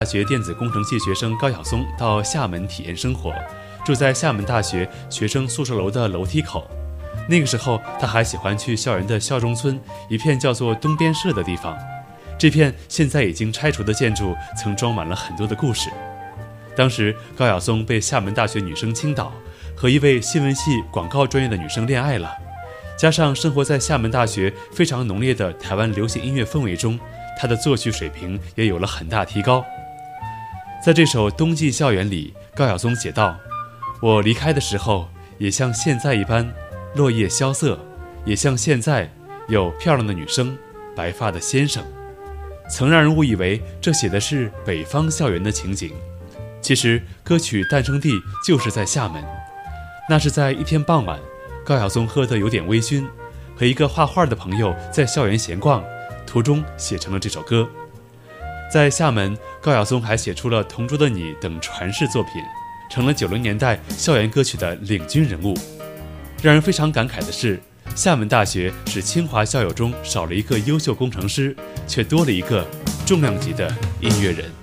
大学电子工程系学生高晓松到厦门体验生活，住在厦门大学学生宿舍楼的楼梯口。那个时候，他还喜欢去校园的校中村，一片叫做东边社的地方。这片现在已经拆除的建筑，曾装满了很多的故事。当时，高晓松被厦门大学女生倾倒，和一位新闻系广告专业的女生恋爱了。加上生活在厦门大学非常浓烈的台湾流行音乐氛围中，他的作曲水平也有了很大提高。在这首《冬季校园》里，高晓松写道：我离开的时候，也像现在一般落叶萧瑟，也像现在有漂亮的女生，白发的先生。曾让人误以为这写的是北方校园的情景，其实歌曲诞生地就是在厦门。那是在一天傍晚，高晓松喝得有点微醺，和一个画画的朋友在校园闲逛，途中写成了这首歌。在厦门，高晓松还写出了《同桌的你》等传世作品，成了90年代校园歌曲的领军人物。让人非常感慨的是，厦门大学使清华校友中少了一个优秀工程师，却多了一个重量级的音乐人。